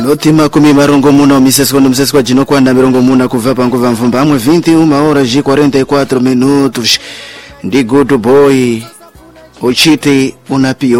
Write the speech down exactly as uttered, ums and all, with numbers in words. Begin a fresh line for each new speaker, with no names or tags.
Minoti makumi marongo muna umisesko no msesko jino kwanda mirongo muna kuva panguva mvumba amwe vinte uma horas e quarenta e quatro minutos. Ndi good boy Ochite Unapio